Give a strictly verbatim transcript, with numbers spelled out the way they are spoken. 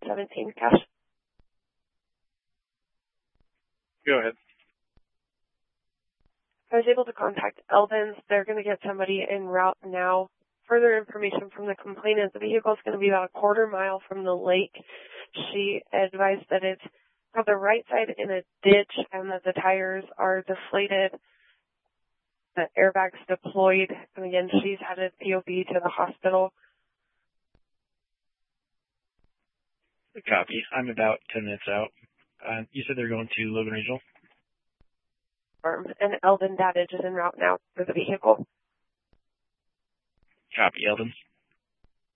seventeen, Cash. Go ahead. I was able to contact Eldon's. They're going to get somebody en route now. Further information from the complainant, the vehicle is going to be about a quarter mile from the lake. She advised that it's on the right side in a ditch and that the tires are deflated, the airbags deployed. And again, she's had a P O V to the hospital. Copy. I'm about ten minutes out. Uh, you said they're going to Logan Regional? And Eldon Daddage is en route now for the vehicle. Copy, Eldon.